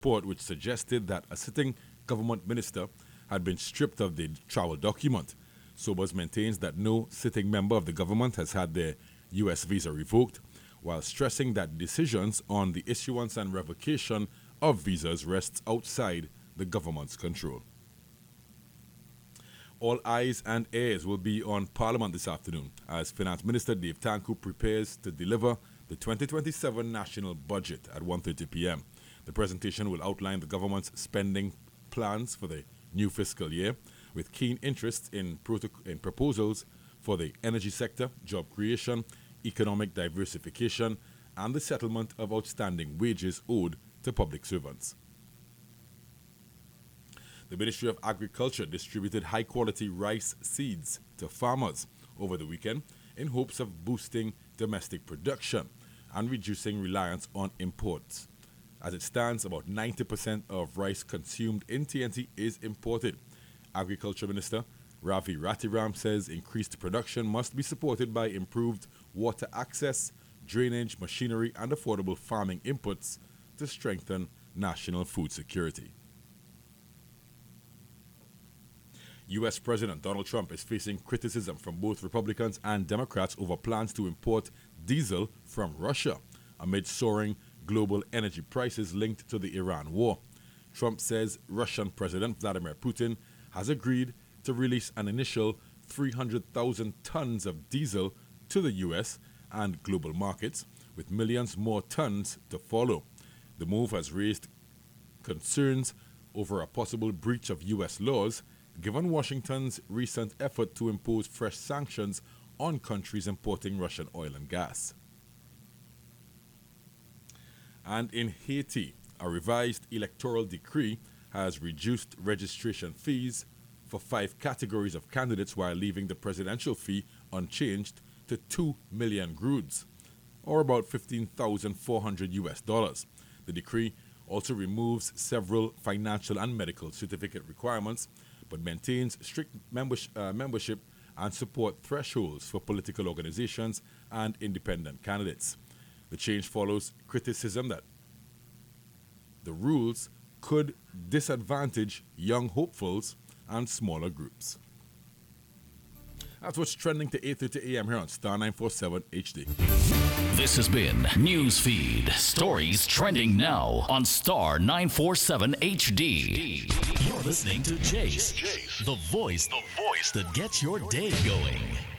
report which suggested that a sitting government minister had been stripped of the travel document. Sobers maintains that no sitting member of the government has had their U.S. visa revoked, while stressing that decisions on the issuance and revocation of visas rests outside the government's control. All eyes and ears will be on Parliament this afternoon as Finance Minister Dave Tanku prepares to deliver the 2027 national budget at 1:30 p.m. The presentation will outline the government's spending plans for the new fiscal year, with keen interest in proposals for the energy sector, job creation, economic diversification, and the settlement of outstanding wages owed to public servants. The Ministry of Agriculture distributed high-quality rice seeds to farmers over the weekend in hopes of boosting domestic production and reducing reliance on imports. As it stands, about 90% of rice consumed in TNT is imported. Agriculture Minister Ravi Ratiram says increased production must be supported by improved water access, drainage, machinery, and affordable farming inputs to strengthen national food security. U.S. President Donald Trump is facing criticism from both Republicans and Democrats over plans to import diesel from Russia amid soaring global energy prices linked to the Iran war. Trump says Russian President Vladimir Putin has agreed to release an initial 300,000 tons of diesel to the U.S. and global markets, with millions more tons to follow. The move has raised concerns over a possible breach of U.S. laws, given Washington's recent effort to impose fresh sanctions on countries importing Russian oil and gas. And in Haiti, a revised electoral decree has reduced registration fees for 5 categories of candidates while leaving the presidential fee unchanged to 2 million grudes, or about $15,400. The decree also removes several financial and medical certificate requirements, but maintains strict membership and support thresholds for political organizations and independent candidates. The change follows criticism that the rules could disadvantage young hopefuls and smaller groups. That's what's trending to 8:30 a.m. here on Star 947 HD. This has been Newsfeed. Stories trending now on Star 947 HD. You're listening to Jace, the voice that gets your day going.